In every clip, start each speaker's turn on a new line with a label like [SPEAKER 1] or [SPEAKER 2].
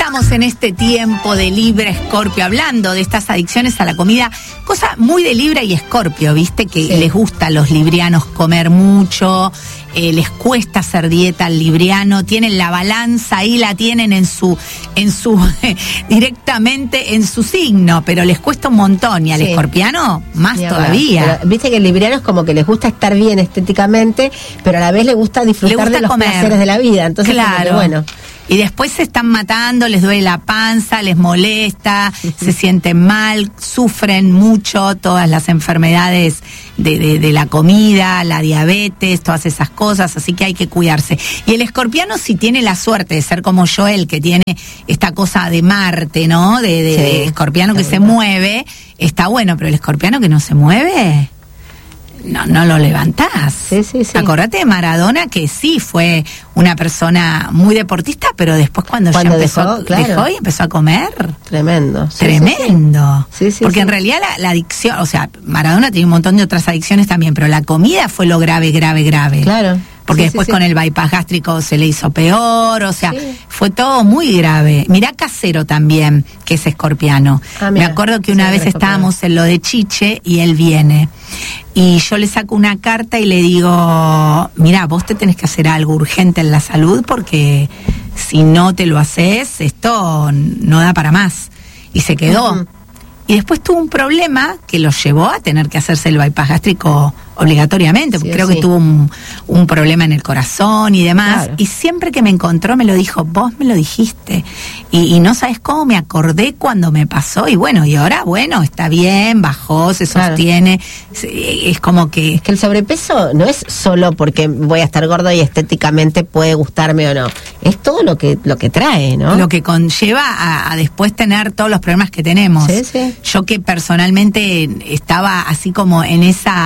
[SPEAKER 1] estamos en este tiempo de Libra Escorpio, hablando de estas adicciones a la comida, cosa muy de Libra y Escorpio, ¿viste? Que sí, les gusta a los librianos comer mucho, les cuesta hacer dieta al libriano, tienen la balanza ahí, la tienen en su directamente en su signo, pero les cuesta un montón, y al escorpiano más todavía.
[SPEAKER 2] Pero, viste que el libriano es como que les gusta estar bien estéticamente, pero a la vez le gusta disfrutar de los placeres de la vida, entonces
[SPEAKER 1] claro.
[SPEAKER 2] Bueno.
[SPEAKER 1] Y después se están matando, les duele la panza, les molesta, se sienten mal, sufren mucho todas las enfermedades de la comida, la diabetes, todas esas cosas, así que hay que cuidarse. Y el escorpiano, si tiene la suerte de ser como Joel, que tiene esta cosa de Marte, ¿no? De escorpiano que se mueve, está bueno, pero el escorpiano que no se mueve... No lo levantás. Sí. Acordate de Maradona, que sí fue una persona muy deportista, pero después cuando ya dejó y empezó a comer.
[SPEAKER 2] Tremendo.
[SPEAKER 1] Sí. Porque en realidad la adicción, o sea, Maradona tenía un montón de otras adicciones también, pero la comida fue lo grave.
[SPEAKER 2] Claro.
[SPEAKER 1] Porque después con el bypass gástrico se le hizo peor, o sea, fue todo muy grave. Mirá Casero también, que es escorpiano. Me acuerdo que una vez estábamos en lo de Chiche y él viene. Y yo le saco una carta y le digo, mirá, vos te tenés que hacer algo urgente en la salud porque si no te lo haces, esto no da para más. Y se quedó. Y después tuvo un problema que lo llevó a tener que hacerse el bypass gástrico obligatoriamente, porque creo que tuvo un problema en el corazón y demás, y siempre que me encontró me lo dijo, vos me lo dijiste, y no sabes cómo me acordé cuando me pasó, y ahora está bien, bajó, se sostiene, es como que...
[SPEAKER 2] Es que el sobrepeso no es solo porque voy a estar gordo y estéticamente puede gustarme o no, es todo lo que trae, ¿no?
[SPEAKER 1] Lo que conlleva a después tener todos los problemas que tenemos. Yo que personalmente estaba así como en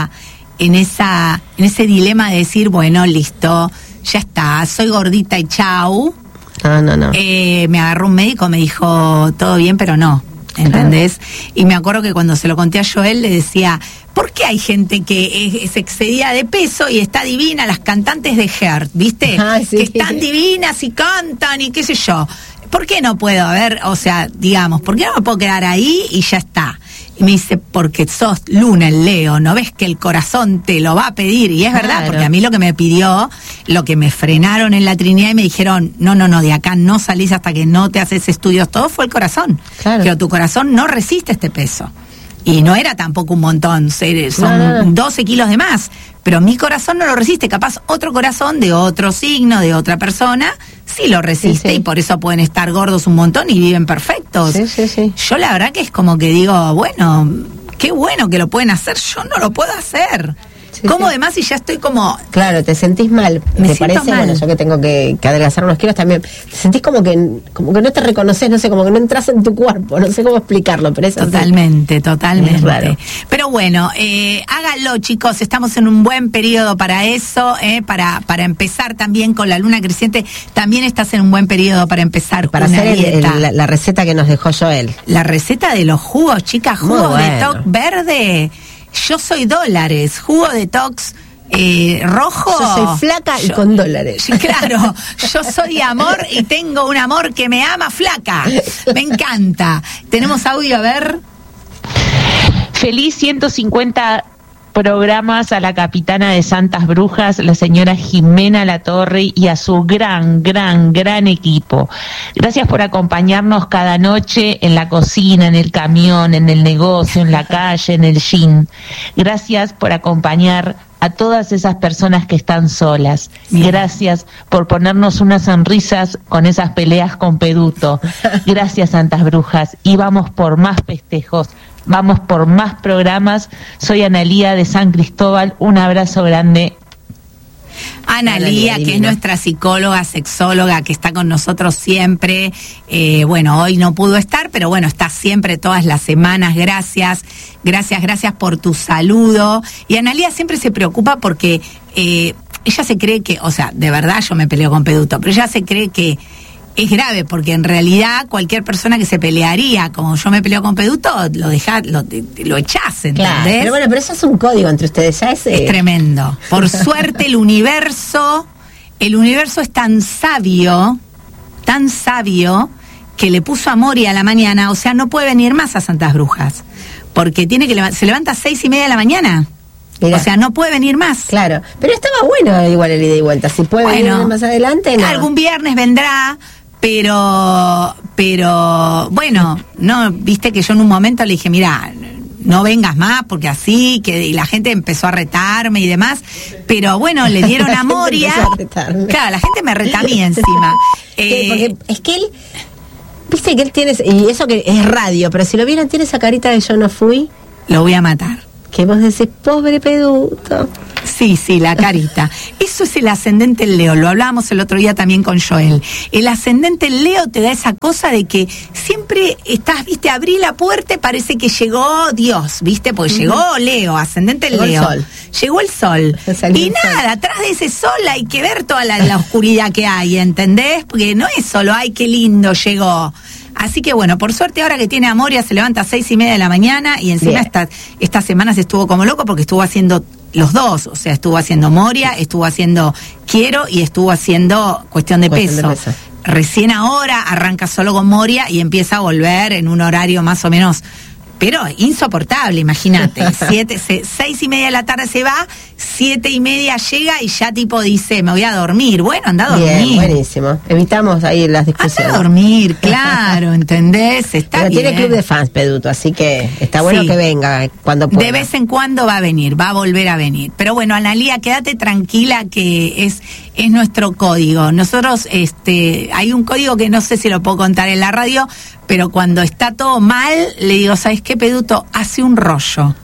[SPEAKER 1] ese dilema de decir, bueno, listo, ya está, soy gordita y chau.
[SPEAKER 2] No.
[SPEAKER 1] Me agarró un médico, me dijo, todo bien, pero no, ¿entendés? Y me acuerdo que cuando se lo conté a Joel le decía, ¿por qué hay gente que se excedía de peso y está divina? Las cantantes de Heart, ¿viste? Que están divinas y cantan y qué sé yo. ¿Por qué no puedo? ¿Por qué no me puedo quedar ahí y ya está? Y me dice, porque sos Luna en Leo, ¿no ves que el corazón te lo va a pedir? Y es verdad, porque a mí lo que me pidió, lo que me frenaron en la Trinidad y me dijeron, no, de acá no salís hasta que no te haces estudios, todo fue el corazón. Pero tu corazón no resiste este peso. Y no era tampoco un montón, son 12 kilos de más, pero mi corazón no lo resiste, capaz otro corazón de otro signo, de otra persona, sí lo resiste, y por eso pueden estar gordos un montón y viven perfectos. Yo la verdad que es como que digo, bueno, qué bueno que lo pueden hacer, yo no lo puedo hacer. ¿Cómo además si ya estoy como...
[SPEAKER 2] Claro, te sentís mal, ¿te parece?
[SPEAKER 1] Mal.
[SPEAKER 2] Bueno, yo que tengo que adelgazar unos kilos también, te sentís como que no te reconoces, no sé, como que no entras en tu cuerpo, no sé cómo explicarlo, pero es
[SPEAKER 1] totalmente.
[SPEAKER 2] Es raro.
[SPEAKER 1] Pero bueno, háganlo, chicos, estamos en un buen periodo para eso, para empezar también con la luna creciente, también estás en un buen periodo para empezar
[SPEAKER 2] para
[SPEAKER 1] una
[SPEAKER 2] hacer
[SPEAKER 1] dieta.
[SPEAKER 2] La receta que nos dejó Joel.
[SPEAKER 1] La receta de los jugos, chicas, jugo detox verde. Yo soy dólares, jugo detox rojo.
[SPEAKER 2] Yo soy flaca y con dólares.
[SPEAKER 1] Claro, yo soy amor y tengo un amor que me ama flaca. Me encanta. Tenemos audio, a ver.
[SPEAKER 3] Feliz 150 programas a la capitana de Santas Brujas, la señora Jimena Latorre, y a su gran equipo. Gracias por acompañarnos cada noche en la cocina, en el camión, en el negocio, en la calle, en el gym. Gracias por acompañar a todas esas personas que están solas. Gracias por ponernos unas sonrisas con esas peleas con Peduto. Gracias, Santas Brujas. Y vamos por más festejos. Vamos por más programas. Soy Analía de San Cristóbal. Un abrazo grande.
[SPEAKER 1] Analía, que es nuestra psicóloga, sexóloga, que está con nosotros siempre. Hoy no pudo estar, pero bueno, está siempre todas las semanas. Gracias por tu saludo. Y Analía siempre se preocupa porque ella se cree que, de verdad yo me peleo con Peduto, pero ella se cree que es grave, porque en realidad cualquier persona que se pelearía, como yo me peleo con Peduto, lo echás, ¿entendés?
[SPEAKER 2] Claro, pero eso es un código entre ustedes, ya es
[SPEAKER 1] tremendo. Por suerte el universo es tan sabio, que que le puso a Moria a la mañana, o sea, no puede venir más a Santas Brujas, porque tiene que se levanta a 6:30 de la mañana. Mirá. O sea, no puede venir más.
[SPEAKER 2] Claro, pero estaba bueno igual el ida y vuelta. Si puede venir más adelante, no.
[SPEAKER 1] Algún viernes vendrá, pero bueno, no, viste que yo en un momento le dije, mira, no vengas más porque así, y la gente empezó a retarme y demás, pero bueno, le dieron a Moria. Claro, la gente me reta a mí encima.
[SPEAKER 2] Porque es que él, viste que él tiene, y eso que es radio, pero si lo vieran, tiene esa carita de yo no fui.
[SPEAKER 1] Lo voy a matar.
[SPEAKER 2] Que vos decís, pobre peduto.
[SPEAKER 1] Sí, la carita. Eso es el ascendente en Leo, lo hablábamos el otro día también con Joel. El ascendente en Leo te da esa cosa de que siempre estás, viste, abrí la puerta y parece que llegó Dios, viste, porque llegó Leo, ascendente en Leo. Llegó el sol. Y nada, atrás de ese sol hay que ver toda la oscuridad que hay, ¿entendés? Porque no es solo, ay, qué lindo llegó. Así que bueno, por suerte ahora que tiene a Moria se levanta a 6:30 de la mañana y encima estas semanas estuvo como loco porque estuvo haciendo los dos, o sea, estuvo haciendo Moria, estuvo haciendo Quiero y estuvo haciendo Cuestión de Peso. Recién ahora arranca solo con Moria y empieza a volver en un horario más o menos, pero insoportable, imagínate. 6:30 de la tarde se va, 7:30 llega y ya tipo dice, me voy a dormir. Bueno, anda a dormir.
[SPEAKER 2] Bien, buenísimo. Evitamos ahí las discusiones.
[SPEAKER 1] Anda a dormir, claro, ¿entendés? Está
[SPEAKER 2] pero
[SPEAKER 1] bien.
[SPEAKER 2] Tiene club de fans, Peduto, así que está bueno que venga cuando pueda.
[SPEAKER 1] De vez en cuando va a venir, va a volver a venir. Pero bueno, Analía, quédate tranquila que es nuestro código. Nosotros, hay un código que no sé si lo puedo contar en la radio, pero cuando está todo mal, le digo, ¿sabes qué, Peduto? Hace un rollo.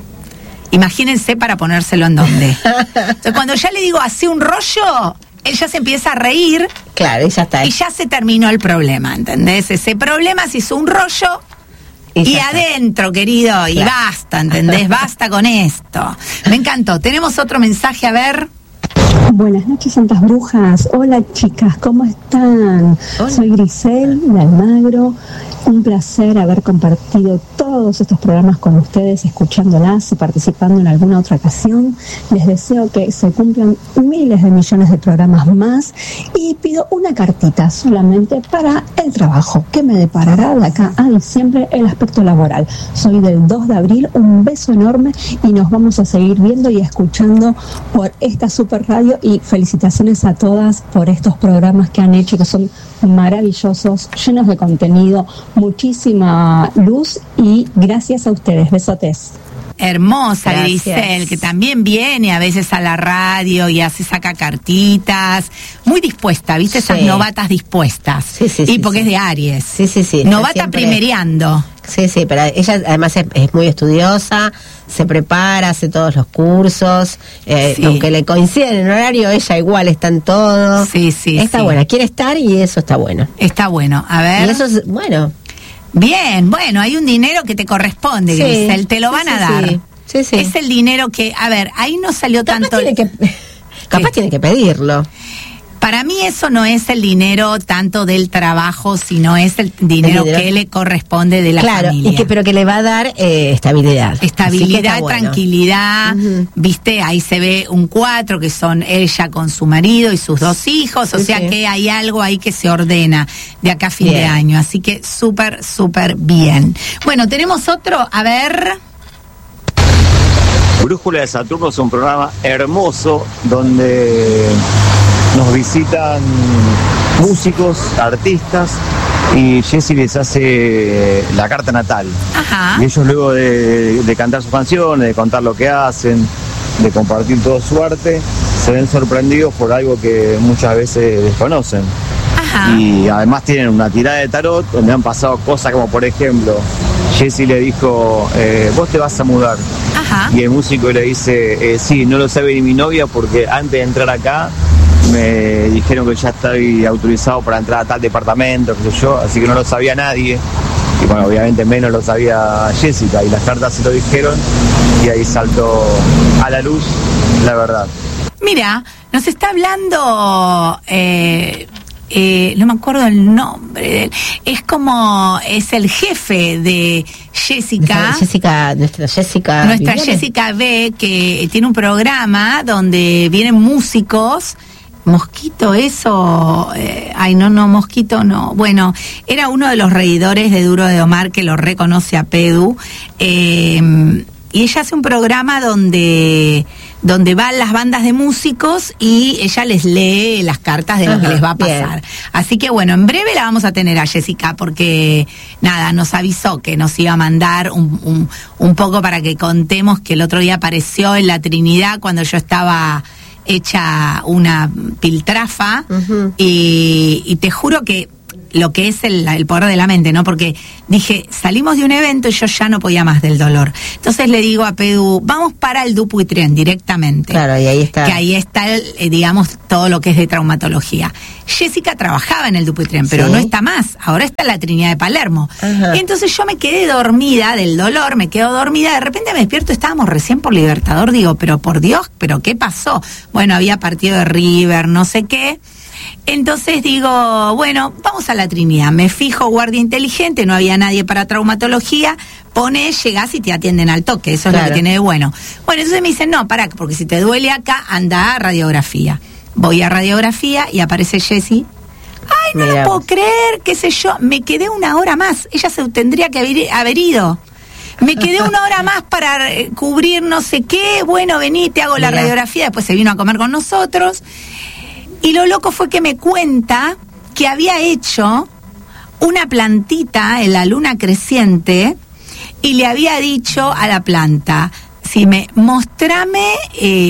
[SPEAKER 1] Imagínense para ponérselo en dónde. Entonces, cuando ya le digo, hace un rollo, él ya se empieza a reír.
[SPEAKER 2] Claro, y ya está.
[SPEAKER 1] Y ya se terminó el problema, ¿entendés? Ese problema se hizo un rollo y adentro, querido, claro. Y basta, ¿entendés? Basta con esto. Me encantó. Tenemos otro mensaje, a ver.
[SPEAKER 4] Buenas noches, Santas Brujas. Hola, chicas, ¿cómo están? Hola. Soy Grisel de Almagro. Un placer haber compartido todos estos programas con ustedes, escuchándolas y participando en alguna otra ocasión. Les deseo que se cumplan miles de millones de programas más y pido una cartita solamente para el trabajo que me deparará de acá a diciembre el aspecto laboral. Soy del 2 de abril, un beso enorme y nos vamos a seguir viendo y escuchando por esta super radio y felicitaciones a todas por estos programas que han hecho, que son maravillosos, llenos de contenido, muchísima luz y gracias a ustedes. Besotes.
[SPEAKER 1] Hermosa Grisel, que también viene a veces a la radio y saca cartitas, muy dispuesta, ¿viste? Esas novatas dispuestas. Sí, porque es de Aries.
[SPEAKER 2] Sí.
[SPEAKER 1] Novata siempre primereando.
[SPEAKER 2] Sí, pero ella además es muy estudiosa, se prepara, hace todos los cursos, aunque le coinciden en horario, ella igual está en todo. Sí. Está buena, quiere estar y eso está bueno.
[SPEAKER 1] Está bueno, a ver.
[SPEAKER 2] Y eso es bueno.
[SPEAKER 1] Bien, bueno, hay un dinero que te corresponde, Grisel, te lo van a dar. Sí. Es el dinero que, a ver, ahí no salió tanto.
[SPEAKER 2] Capaz tiene que pedirlo.
[SPEAKER 1] Para mí eso no es el dinero tanto del trabajo, sino es el dinero que le corresponde de la familia.
[SPEAKER 2] Claro, pero que le va a dar estabilidad.
[SPEAKER 1] Estabilidad, tranquilidad, viste, ahí se ve un 4 que son ella con su marido y sus 2 hijos, o sea que hay algo ahí que se ordena de acá a fin de año, así que súper bien. Bueno, tenemos otro, a ver.
[SPEAKER 5] Brújula de Saturno es un programa hermoso donde nos visitan músicos, artistas y Jessy les hace la carta natal. Ajá. Y ellos luego de cantar sus canciones, de contar lo que hacen, de compartir todo su arte, se ven sorprendidos por algo que muchas veces desconocen. Ajá. Y además tienen una tirada de tarot donde han pasado cosas como, por ejemplo, Jessy le dijo, vos te vas a mudar. Ajá. Y el músico le dice, sí, no lo sabe ni mi novia porque antes de entrar acá me dijeron que ya estoy autorizado para entrar a tal departamento, qué sé yo, así que no lo sabía nadie. Y bueno, obviamente menos lo sabía Jessica, y las cartas se lo dijeron, y ahí saltó a la luz la verdad.
[SPEAKER 1] Mira, nos está hablando, no me acuerdo el nombre de él, es el jefe de Jessica.
[SPEAKER 2] Nuestra Jessica
[SPEAKER 1] B, que tiene un programa donde vienen músicos Mosquito, eso, Mosquito no. Bueno, era uno de los reidores de Duro de Omar, que lo reconoce a Pedu, y ella hace un programa donde van las bandas de músicos y ella les lee las cartas de lo que les va a pasar. Bien. Así que bueno, en breve la vamos a tener a Jessica, porque nada, nos avisó que nos iba a mandar un poco para que contemos que el otro día apareció en la Trinidad cuando yo estaba hecha una piltrafa, y te juro que lo que es el poder de la mente, ¿no? Porque dije, salimos de un evento y yo ya no podía más del dolor. Entonces le digo a Pedu, vamos para el Dupuytren directamente.
[SPEAKER 2] Claro, y ahí está.
[SPEAKER 1] Que ahí está, digamos, todo lo que es de traumatología. Jessica trabajaba en el Dupuytren, pero no está más. Ahora está en la Trinidad de Palermo. Y entonces yo me quedé dormida del dolor, me quedo dormida, de repente me despierto, estábamos recién por Libertador, digo, pero por Dios, ¿pero qué pasó? Bueno, había partido de River, no sé qué. Entonces digo, bueno, vamos a la Trinidad. Me fijo, guardia inteligente, no había nadie para traumatología. Llegás y te atienden al toque, eso es lo que tiene de bueno. Bueno, entonces me dicen, no, pará, porque si te duele acá, anda a radiografía. Voy a radiografía y aparece Jessie. Ay, no lo puedo creer, qué sé yo. Me quedé una hora más. Ella se tendría que haber ido. Me quedé una hora más para cubrir no sé qué. Bueno, vení, te hago la radiografía. Después se vino a comer con nosotros. Y lo loco fue que me cuenta que había hecho una plantita en la luna creciente y le había dicho a la planta, mostrame